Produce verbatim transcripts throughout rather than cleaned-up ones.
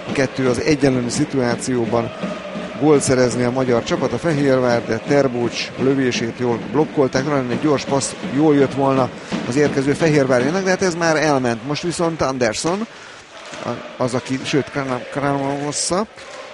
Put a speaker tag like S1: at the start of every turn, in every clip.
S1: kettő az egyenlő szituációban gólt szerezni a magyar csapat, a Fehérvár, de Terbocs lövését jól blokkolták, nagyon egy gyors passz jól jött volna az érkező Fehérvárjának, de hát ez már elment. Most viszont Anderson, az aki, sőt Kramarossa,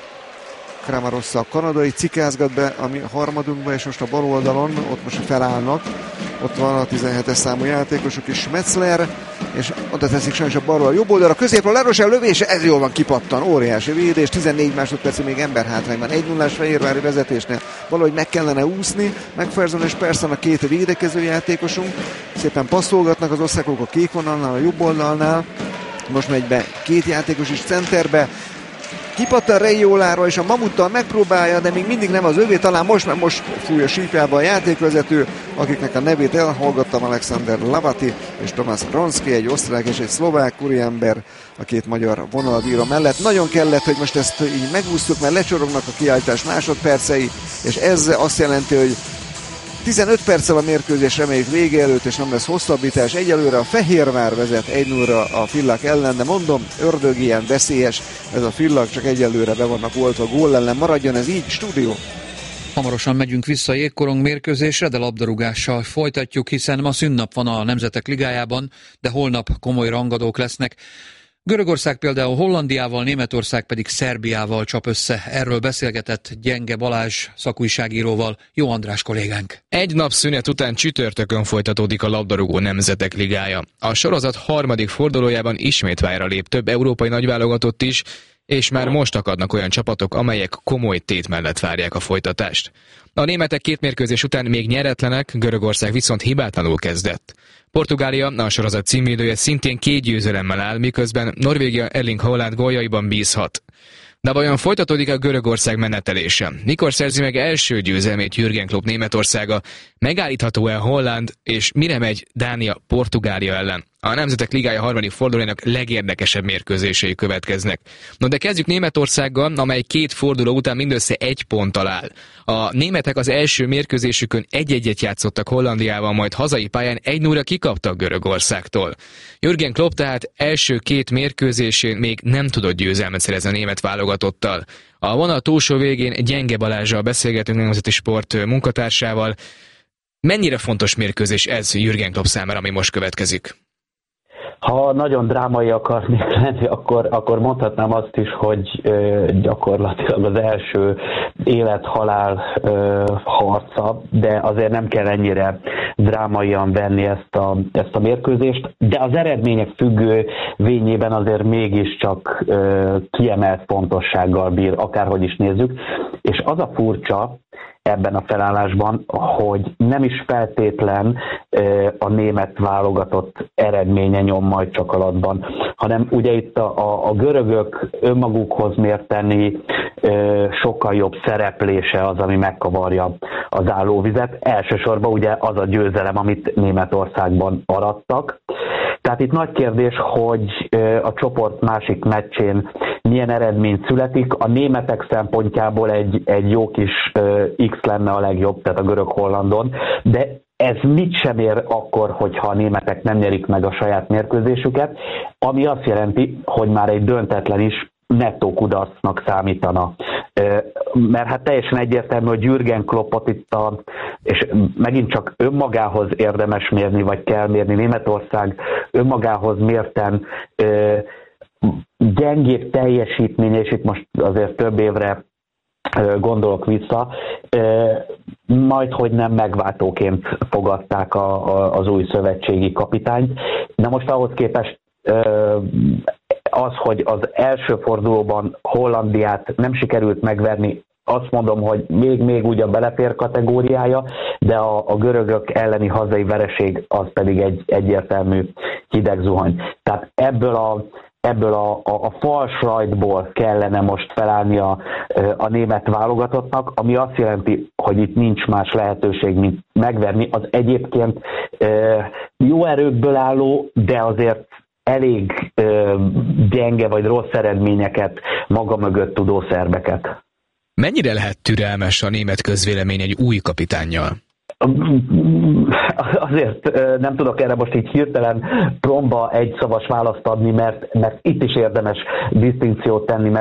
S1: Kramarossa a kanadai cikázgat be a harmadunkba, és most a bal oldalon, ott most felállnak, ott van a tizenhetes számú játékosok is, Metzler, és oda teszik sajnos a balról a jobb oldalra, középről Le Rochelle lövése, ez jól van, kipattan, óriási védés, tizennégy másodpercig még ember hátrányban, egy nullás Fehérvári vezetésnél, valahogy meg kellene úszni, McPherson és Persson a két védekező játékosunk, szépen passzolgatnak az osztrákok a kék vonalnál, a jobb oldalnál, most megy be két játékos is centerbe, kipattan Reiolára, és a Mamuttal megpróbálja, de még mindig nem az övé, talán most, mert most fúj a sípjába a játékvezető, akiknek a nevét elhallgattam, Alexander Lavati és Tomáš Ronski, egy osztrák és egy szlovák úriember a két magyar vonalbíró mellett. Nagyon kellett, hogy most ezt így megúsztuk, mert lecsorognak a kiállítás másodpercei, és ez azt jelenti, hogy tizenöt perccel a mérkőzés reméljük vége előtt, és nem lesz hosszabbítás. Egyelőre a Fehérvár vezet egy nullra a Fillak ellen, de mondom, ördög ilyen veszélyes, ez a Fillak csak egyelőre be vannak oltva gól ellen. Maradjon ez így, stúdió!
S2: Hamarosan megyünk vissza a jégkorong mérkőzésre, de labdarúgással folytatjuk, hiszen ma szünnap van a Nemzetek Ligájában, de holnap komoly rangadók lesznek. Görögország például Hollandiával, Németország pedig Szerbiával csap össze. Erről beszélgetett Gyenge Balázs szakújságíróval, Jó András kollégánk.
S3: Egy nap szünet után csütörtökön folytatódik a labdarúgó Nemzetek Ligája. A sorozat harmadik fordulójában ismét pályára lép több európai nagyválogatott is, és már most akadnak olyan csapatok, amelyek komoly tét mellett várják a folytatást. A németek két mérkőzés után még nyeretlenek, Görögország viszont hibátlanul kezdett. Portugália, a sorozat címvédője, szintén két győzelemmel áll, miközben Norvégia Erling Haaland góljaiban bízhat. De vajon folytatódik a Görögország menetelése? Mikor szerzi meg első győzelmét Jürgen Klopp Németországa? Megállítható-e Haaland, és mire megy Dánia Portugália ellen? A Nemzetek Ligája harmadik fordulójának legérdekesebb mérkőzései következnek. No, de kezdjük Németországgal, amely két forduló után mindössze egy ponttal áll. A németek az első mérkőzésükön egy-egyet játszottak Hollandiával, majd hazai pályán egy nullra kikaptak Görögországtól. Jürgen Klopp tehát első két mérkőzésén még nem tudott győzelmet szerezni a német válogatottal. A vonal túlsó végén Gyenge Balázsral beszélgetünk, Nemzeti Sport munkatársával. Mennyire fontos mérkőzés ez Jürgen Klopp számára, ami most következik?
S4: Ha nagyon drámai akarnék lenni, akkor, akkor mondhatnám azt is, hogy ö, gyakorlatilag az első élet-halál ö, harca, de azért nem kell ennyire drámaian venni ezt a, ezt a mérkőzést, de az eredmények függvényében azért mégiscsak ö, kiemelt fontossággal bír, akárhogy is nézzük, és az a furcsa ebben a felállásban, hogy nem is feltétlen a német válogatott eredménye nyom majd csak alatban, hanem ugye itt a, a, a görögök önmagukhoz mérteni sokkal jobb szereplése az, ami megkavarja az állóvizet. Elsősorban ugye az a győzelem, amit Németországban arattak. Tehát itt nagy kérdés, hogy a csoport másik meccsén milyen eredmény születik. A németek szempontjából egy, egy jó kis X lenne a legjobb, tehát a görög-hollandon, de ez mit sem ér akkor, hogyha a németek nem nyerik meg a saját mérkőzésüket, ami azt jelenti, hogy már egy döntetlen is nettó kudarcnak számítana. Mert hát teljesen egyértelmű, hogy Jürgen Kloppot itt a, és megint csak önmagához érdemes mérni, vagy kell mérni, Németország önmagához mérten gyengébb teljesítménye, és itt most azért több évre gondolok vissza, majd hogy nem megváltóként fogadták a, a, az új szövetségi kapitányt. De most ahhoz képest az, hogy az első fordulóban Hollandiát nem sikerült megverni, azt mondom, hogy még-még ugyan belefér kategóriája, de a, a görögök elleni hazai vereség az pedig egy egyértelmű hideg zuhany. Tehát ebből a Ebből a, a, a falsrajtból kellene most felállni a, a német válogatottnak, ami azt jelenti, hogy itt nincs más lehetőség, mint megverni az egyébként e, jó erőkből álló, de azért elég e, gyenge vagy rossz eredményeket maga mögött tudó szerbeket.
S3: Mennyire lehet türelmes a német közvélemény egy új kapitánnyal?
S4: Azért nem tudok erre most így hirtelen promba egy szavas választ adni, mert, mert itt is érdemes disztinkciót tenni,